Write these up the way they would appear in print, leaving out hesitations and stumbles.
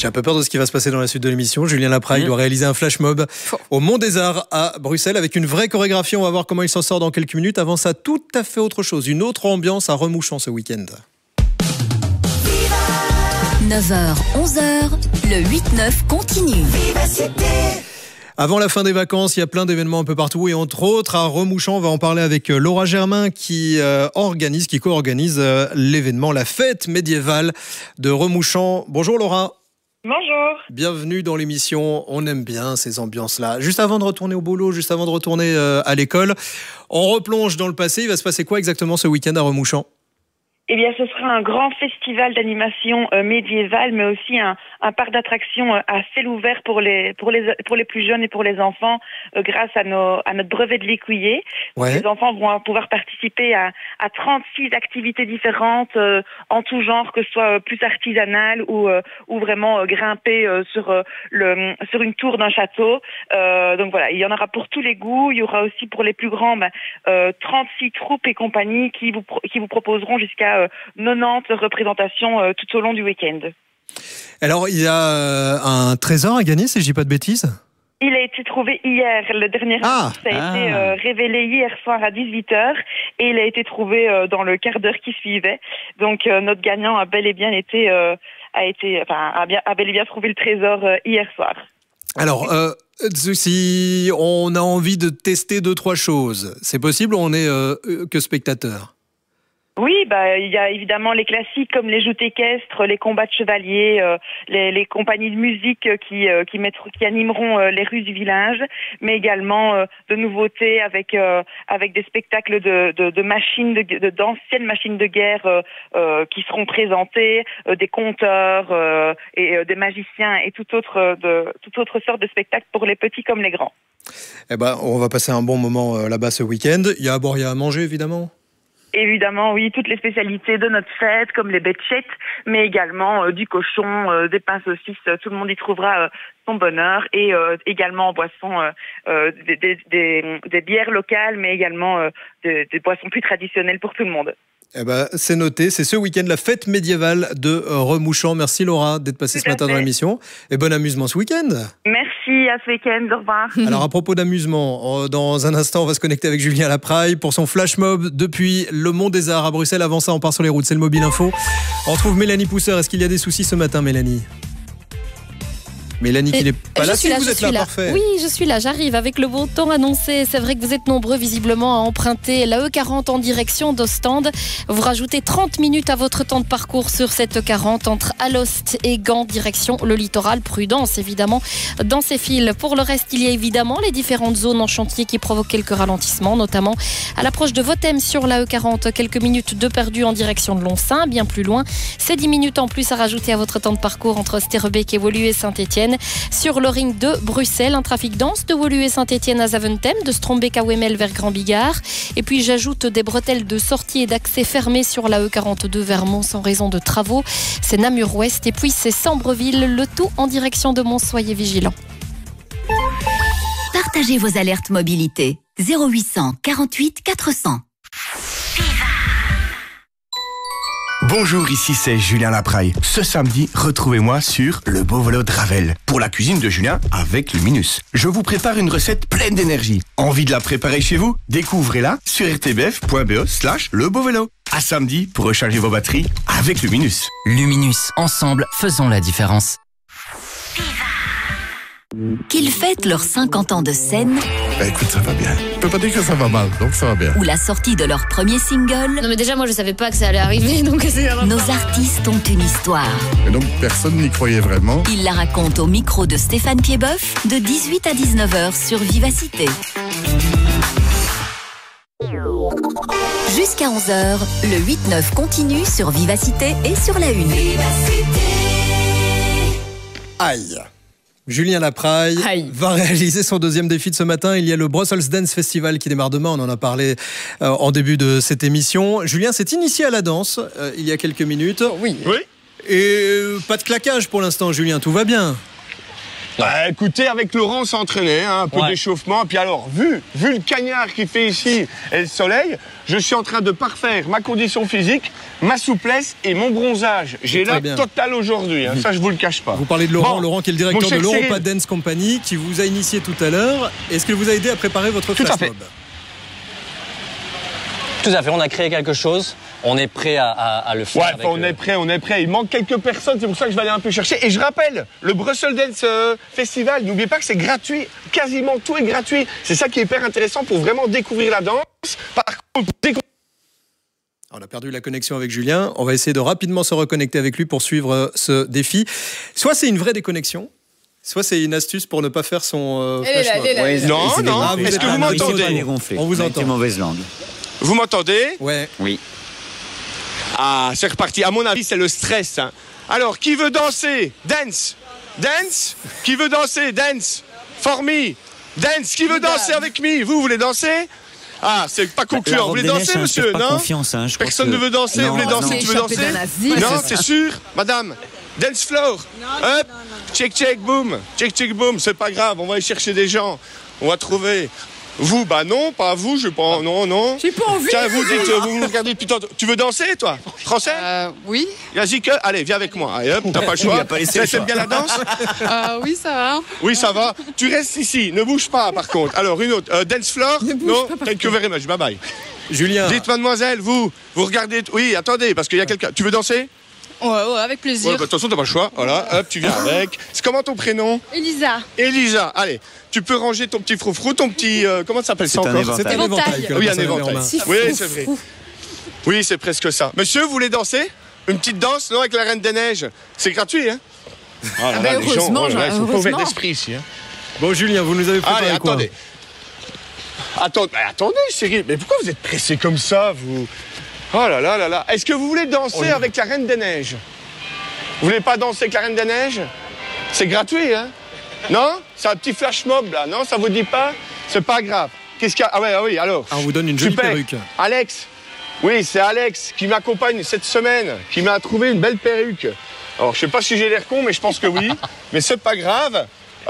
J'ai un peu peur de ce qui va se passer dans la suite de l'émission. Julien Lapraille doit réaliser un flash mob au Mont des Arts à Bruxelles avec une vraie chorégraphie. On va voir comment il s'en sort dans quelques minutes. Avant ça, tout à fait autre chose. Une autre ambiance à Remouchant ce week-end. 9h, 11h, le 8-9 continue. Avant la fin des vacances, il y a plein d'événements un peu partout et entre autres à Remouchant, on va en parler avec Laura Germain qui co-organise l'événement La Fête médiévale de Remouchant. Bonjour Laura. Bonjour. Bienvenue dans l'émission. On aime bien ces ambiances-là. Juste avant de retourner au boulot, juste avant de retourner à l'école, on replonge dans le passé. Il va se passer quoi exactement ce week-end à Remouchant ? Eh bien, ce sera un grand festival d'animation médiévale, mais aussi un parc d'attractions à ciel ouvert pour les plus jeunes et pour les enfants, grâce à notre brevet de l'écuyer. Ouais. Les enfants vont pouvoir participer à 36 activités différentes en tout genre, que ce soit plus artisanales ou vraiment grimper sur une tour d'un château. Donc voilà, il y en aura pour tous les goûts. Il y aura aussi pour les plus grands 36 troupes et compagnies qui vous proposeront jusqu'à 90 représentations tout au long du week-end. Alors, il y a un trésor à gagner, si je dis pas de bêtises ? Il a été trouvé hier. Le dernier indice a été révélé hier soir à 18h et il a été trouvé dans le quart d'heure qui suivait. Donc, notre gagnant a bel et bien trouvé le trésor hier soir. Alors, si on a envie de tester 2-3 choses, c'est possible ou on est que spectateur ? Oui, il y a évidemment les classiques comme les joutes équestres, les combats de chevaliers, les compagnies de musique qui animeront les rues du village, mais également de nouveautés avec des spectacles de machines d'anciennes machines de guerre qui seront présentées, des conteurs et des magiciens et toute autre sorte de spectacles pour les petits comme les grands. Eh ben, on va passer un bon moment là-bas ce week-end. Il y a à boire, il y a à manger évidemment. Évidemment, oui, toutes les spécialités de notre fête, comme les bêchettes, mais également du cochon, des pains saucisses, tout le monde y trouvera son bonheur, et également en boisson des bières locales, mais également des boissons plus traditionnelles pour tout le monde. Eh ben, c'est noté, c'est ce week-end la fête médiévale de Remouchant. Merci Laura d'être passée ce matin dans l'émission et bon amusement ce week-end. Merci, à ce week-end, au revoir. Alors à propos d'amusement, dans un instant on va se connecter avec Julien Lapraille pour son flash mob depuis le Mont des Arts à Bruxelles. Avant ça on part sur les routes, c'est le Mobile Info. On retrouve Mélanie Pousseur. Est-ce qu'il y a des soucis ce matin, Mélanie ? Mélanie qui n'est pas là, si vous êtes là, parfait. Oui, je suis là, j'arrive avec le beau temps annoncé. C'est vrai que vous êtes nombreux visiblement à emprunter la E40 en direction d'Ostende. Vous rajoutez 30 minutes à votre temps de parcours sur cette E40 entre Alost et Gand, direction le littoral. Prudence évidemment dans ces fils. Pour le reste, il y a évidemment les différentes zones en chantier qui provoquent quelques ralentissements, notamment à l'approche de Votem sur la E40. Quelques minutes de perdu en direction de Lonsin, bien plus loin. C'est 10 minutes en plus à rajouter à votre temps de parcours entre Sterrebeek et Woluwe Saint-Étienne. Sur le ring de Bruxelles, un trafic dense de Woluwe Saint-Étienne à Zaventem, de Strombeek à Wemmel vers Grand Bigard. Et puis j'ajoute des bretelles de sortie et d'accès fermées sur la E42 vers Mons en raison de travaux. C'est Namur-Ouest et puis c'est Sambreville, le tout en direction de Mons. Soyez vigilants. Partagez vos alertes mobilité. 0800 48 400. Bonjour, ici c'est Julien Lapraille. Ce samedi, retrouvez-moi sur le Beau Vélo de Ravel pour la cuisine de Julien avec Luminus. Je vous prépare une recette pleine d'énergie. Envie de la préparer chez vous ? Découvrez-la sur rtbf.be/lebeauvélo. À samedi pour recharger vos batteries avec Luminus. Luminus, ensemble, faisons la différence. Qu'ils fêtent leurs 50 ans de scène. Écoute, ça va bien. Je peux pas dire que ça va mal, donc ça va bien. Ou la sortie de leur premier single. Non mais déjà moi je savais pas que ça allait arriver, donc c'est... Nos artistes ont une histoire. Et donc personne n'y croyait vraiment. Ils la racontent au micro de Stéphane Piedboeuf de 18 à 19h sur Vivacité. Jusqu'à 11h, le 8-9 continue sur Vivacité et sur la Une. Aïe. Julien Lapraille va réaliser son deuxième défi de ce matin. Il y a le Brussels Dance Festival qui démarre demain. On en a parlé en début de cette émission. Julien s'est initié à la danse il y a quelques minutes. Oui. Et pas de claquage pour l'instant, Julien. Tout va bien. Bah, écoutez, avec Laurent, on s'est entraîné, hein, un peu d'échauffement. Puis alors, vu le cagnard qu'il fait ici et le soleil, je suis en train de parfaire ma condition physique, ma souplesse et mon bronzage. J'ai la totale aujourd'hui, hein, ça je vous le cache pas. Vous parlez de Laurent, Laurent qui est le directeur de l'Europa Dance Company, qui vous a initié tout à l'heure. Est-ce qu'il vous a aidé à préparer votre flash mob? Tout à fait, on a créé quelque chose. On est prêt à le faire. Ouais, on est prêt. Il manque quelques personnes, c'est pour ça que je vais aller un peu chercher. Et je rappelle, le Brussels Dance Festival, n'oubliez pas que c'est gratuit. Quasiment tout est gratuit. C'est ça qui est hyper intéressant pour vraiment découvrir la danse. Par contre, on a perdu la connexion avec Julien. On va essayer de rapidement se reconnecter avec lui pour suivre ce défi. Soit c'est une vraie déconnexion, soit c'est une astuce pour ne pas faire son flash mob. Non. Est-ce que vous m'entendez? On vous entend. Mauvaise langue. Vous m'entendez? Ouais. Oui. Ah, c'est reparti. À mon avis, c'est le stress. Hein. Alors, qui veut danser? Dance. Dance. Qui veut danser? Dance. For me. Dance. Qui veut danser avec me? Vous voulez danser? Ah, c'est pas concluant. Vous voulez danser, monsieur? Non. Confiance, hein, personne ne veut danser. Vous voulez danser? Tu veux danser? Non, c'est sûr, madame. Dance floor. Hop. Check, check, boom. Check, check, boom. C'est pas grave. On va aller chercher des gens. On va trouver. Vous, bah non, pas vous, je pas, non. J'ai pas envie. Tiens, vous dites, vous me regardez depuis tantôt. Tu veux danser, toi? Français? Oui. Yazike, allez, viens avec moi. Allez, hop, t'as pas le choix. Tu aimes bien la danse? Oui, ça va. Oui, ça va. Tu restes ici, ne bouge pas, par contre. Alors, une autre. Dance floor? Non, thank you very much, bye bye. Julien. Dites, mademoiselle, vous regardez. Oui, attendez, parce qu'il y a quelqu'un. Tu veux danser? Ouais, avec plaisir. Ouais, bah, attention, t'as pas le choix. Voilà, hop, tu viens avec. C'est comment ton prénom? Elisa. Elisa, allez. Tu peux ranger ton petit froufrou, ton petit. Comment ça s'appelle ça encore? C'est un éventail. Oui, un éventail. Oui, c'est vrai. Oui, c'est presque ça. Monsieur, vous voulez danser? Une petite danse, non, avec la Reine des Neiges? C'est gratuit, hein? Ah, bah, heureusement, ils sont pas ouverts d'esprit ici. Hein. Bon, Julien, vous nous avez préparé allez, quoi? Attendez, chérie. Mais pourquoi vous êtes pressé comme ça, vous? Oh là là là là. Est-ce que vous voulez danser avec la Reine des Neiges? Vous voulez pas danser avec la Reine des Neiges? C'est gratuit, hein? Non? C'est un petit flash mob, là. Non, ça vous dit pas? C'est pas grave. Qu'est-ce qu'il y a? Ah oui, alors. On vous donne une jolie perruque. Alex. Oui, c'est Alex qui m'accompagne cette semaine, qui m'a trouvé une belle perruque. Alors, je sais pas si j'ai l'air con, mais je pense que oui. Mais c'est pas grave.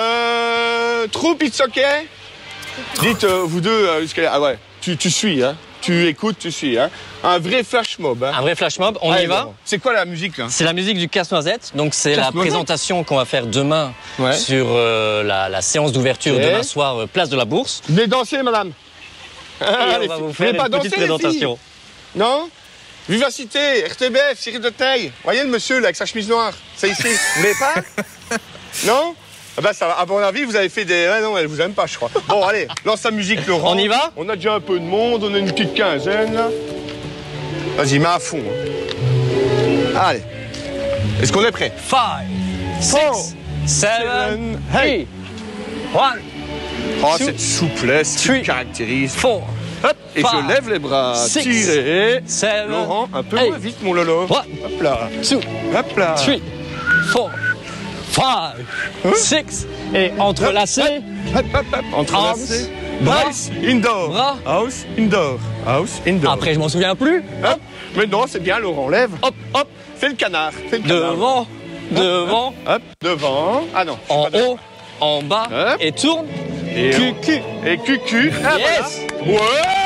Troupe, it's okay? Dites, vous deux, ah ouais, tu suis, hein? Tu écoutes, tu suis, hein? Un vrai flash mob, hein? Un vrai flash mob, on y va. C'est quoi la musique, là? C'est la musique du Casse-Noisette. Donc, c'est la présentation qu'on va faire demain sur la séance d'ouverture demain soir, place de la Bourse. Venez danser, madame. Allez, on va vous faire une petite présentation. Non? Vivacité, RTBF, Cyril de Teil. Voyez le monsieur, là, avec sa chemise noire? C'est ici. Vous voulez pas? Non? Ah bah ça va. À mon avis, vous avez fait des... Ouais, non, elle vous aime pas, je crois. Bon, allez, lance la musique, Laurent. On y va? On a déjà un peu de monde, on a une petite quinzaine, là. Vas-y, mets à fond. Hein. Allez. Est-ce qu'on est prêt? 5, 6, 7, 8, 1. Oh, cette souplesse qui me caractérise. 4. Hop, et je lève les bras. Tirez. Laurent, un peu moins vite, mon lolo. Hop là. 2. Hop là. 3. 4. 5, 6 et entrelacé. Entrelacé. House, indoor. Bras. House, indoor. House, indoor. Après, je m'en souviens plus. Hop. Mais non, c'est bien, Laurent. Lève. Hop, hop. Fais le canard. Fais le canard. Devant. Devant. Hop. Devant. Ah non. En haut. En bas. Hop. Et tourne. Et QQ. Et QQ. Ah, Yes. Voilà.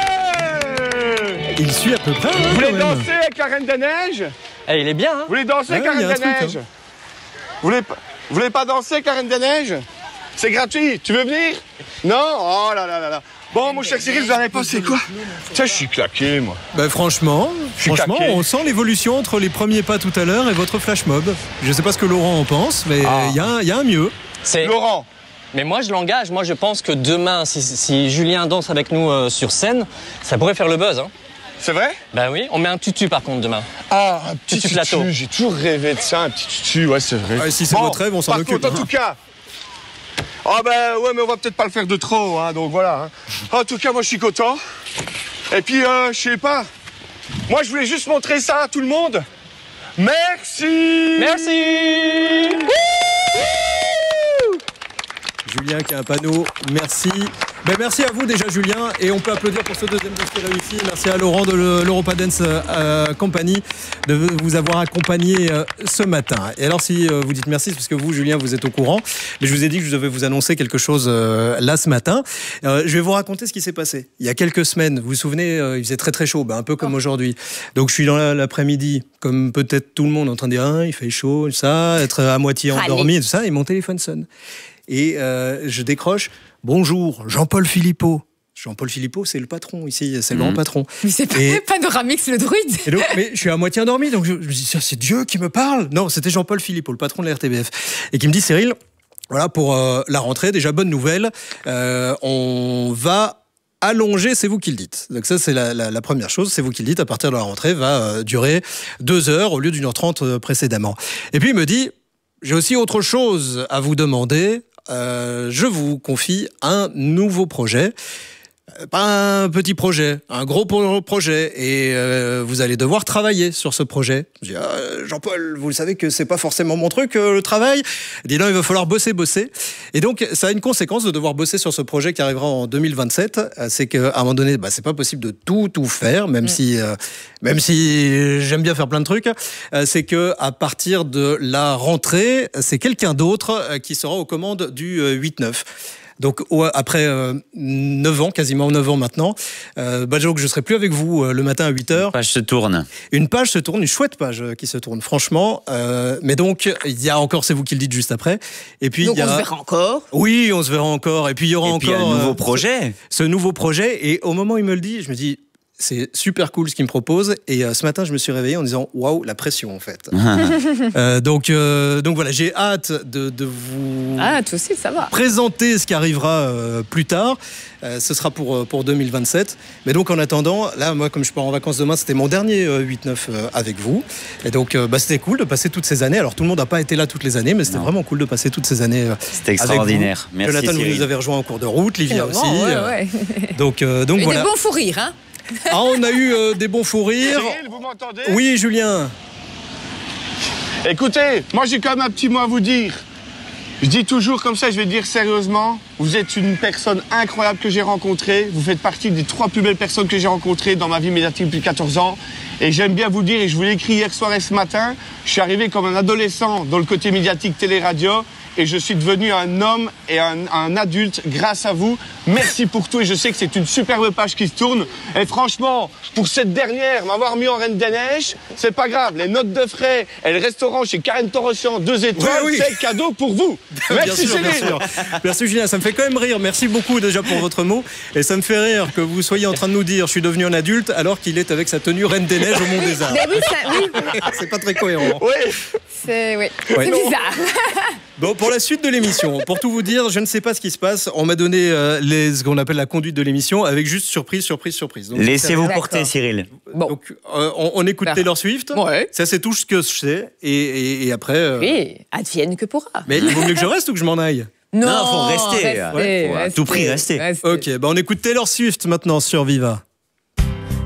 Ouais. Il suit à peu près. Vous voulez danser avec la Reine des Neiges? Eh, il est bien, hein? Vous voulez danser avec la Reine des Neiges? Vous voulez pas danser avec la Reine des Neiges? C'est gratuit. Tu veux venir? Non? Oh là là là là. Bon, mon cher Cyril, vous en avez pensé quoi? Tiens, je suis claqué, moi. Ben franchement, on sent l'évolution entre les premiers pas tout à l'heure et votre flash mob. Je sais pas ce que Laurent en pense, mais il y a un mieux. C'est Laurent. Mais moi, je l'engage. Moi, je pense que demain, si Julien danse avec nous sur scène, ça pourrait faire le buzz, hein. C'est vrai? Ben oui, on met un tutu par contre demain. Ah, un petit tutu. Plateau. J'ai toujours rêvé de ça, un petit tutu, ouais, c'est vrai. Ah, si c'est votre rêve, on s'en occupe. En tout cas. Ah ben ouais, mais on va peut-être pas le faire de trop, hein, donc voilà. Hein. En tout cas, moi je suis content. Et puis, je sais pas. Moi, je voulais juste montrer ça à tout le monde. Merci. Merci. Julien qui a un panneau, merci. Ben merci à vous déjà Julien, et on peut applaudir pour ce deuxième dossier réussi. Merci à Laurent de l'Europa Dance Company de vous avoir accompagné ce matin. Et alors si vous dites merci, c'est parce que vous Julien vous êtes au courant, mais je vous ai dit que je devais vous annoncer quelque chose là ce matin. Je vais vous raconter ce qui s'est passé. Il y a quelques semaines, vous vous souvenez, il faisait très très chaud, un peu comme aujourd'hui. Donc je suis dans l'après-midi, comme peut-être tout le monde, en train de dire il fait chaud, ça, être à moitié endormi, tout ça, et mon téléphone sonne. Et je décroche. Bonjour, Jean-Paul Philippot. Jean-Paul Philippot, c'est le patron ici, c'est le grand patron. Mais c'est pas Panoramix le druide. Et donc, mais je suis à moitié endormi, donc je me dis, c'est Dieu qui me parle. Non, c'était Jean-Paul Philippot, le patron de la RTBF, et qui me dit, Cyril, voilà, pour la rentrée, déjà bonne nouvelle, on va allonger, c'est vous qui le dites. Donc ça, c'est la première chose, c'est vous qui le dites, à partir de la rentrée, va durer 2 heures au lieu d'1 h 30 précédemment. Et puis il me dit, j'ai aussi autre chose à vous demander. Je vous confie un nouveau projet. Pas un petit projet, un gros projet, et vous allez devoir travailler sur ce projet. Je dis, Jean-Paul, vous le savez que c'est pas forcément mon truc, le travail. Il dit non, il va falloir bosser. Et donc, ça a une conséquence de devoir bosser sur ce projet qui arrivera en 2027. C'est qu'à un moment donné, c'est pas possible de tout faire, même si j'aime bien faire plein de trucs. C'est que à partir de la rentrée, c'est quelqu'un d'autre qui sera aux commandes du 8-9. Donc après 9 ans, quasiment 9 ans maintenant, donc je ne serai plus avec vous le matin à 8h. Une page se tourne. Une page se tourne, une chouette page qui se tourne, franchement. Mais donc, il y a encore, c'est vous qui le dites juste après. Et puis, donc on se verra encore. Oui, on se verra encore. Et puis il y aura encore un nouveau projet. Ce nouveau projet. Et au moment où il me le dit, je me dis... C'est super cool ce qu'il me propose. Et ce matin, je me suis réveillé en disant waouh, la pression en fait. Donc voilà, j'ai hâte de vous toi aussi, ça va. présenter ce qui arrivera plus tard. Ce sera pour 2027. Mais donc en attendant, là, moi, comme je pars en vacances demain, c'était mon dernier 8-9 avec vous. Et donc c'était cool de passer toutes ces années. Alors tout le monde n'a pas été là toutes les années, mais c'était vraiment cool de passer toutes ces années. C'était extraordinaire. Avec vous. Merci Jonathan, Cyril. vous nous avez rejoint en cours de route, Livia aussi. Ouais. Donc et voilà. des bons fous rires, hein. On a eu des bons fous rires. Cyril, vous m'entendez? Oui, Julien. Écoutez, moi j'ai quand même un petit mot à vous dire. Je dis toujours comme ça, je vais dire sérieusement, vous êtes une personne incroyable que j'ai rencontrée. Vous faites partie des 3 plus belles personnes que j'ai rencontrées dans ma vie médiatique depuis 14 ans. Et j'aime bien vous le dire, et je vous l'ai écrit hier soir et ce matin, je suis arrivé comme un adolescent dans le côté médiatique télé-radio. Et je suis devenu un homme et un adulte grâce à vous. Merci pour tout, et je sais que c'est une superbe page qui se tourne. Et franchement, pour cette dernière, m'avoir mis en Reine des Neiges, c'est pas grave. Les notes de frais et le restaurant chez Karen Torossian, 2 étoiles, oui. c'est cadeau pour vous. Merci Cyril. Bien sûr. Merci Julien, ça me fait quand même rire. Merci beaucoup déjà pour votre mot. Et ça me fait rire que vous soyez en train de nous dire je suis devenu un adulte alors qu'il est avec sa tenue Reine des Neiges au Mont des Arts. Mais oui, c'est pas très cohérent. Oui. C'est bizarre. Bon, pour la suite de l'émission, pour tout vous dire, je ne sais pas ce qui se passe. On m'a donné ce qu'on appelle la conduite de l'émission avec juste surprise. Donc, laissez-vous porter, Cyril. Bon. Donc, on écoute Taylor Swift. Ouais. Ça, c'est tout ce que je sais. Et après. Oui, advienne que pourra. Mais il vaut mieux que je reste ou que je m'en aille? Non, faut rester. Restez. À tout prix, rester. Ok, on écoute Taylor Swift maintenant sur Viva.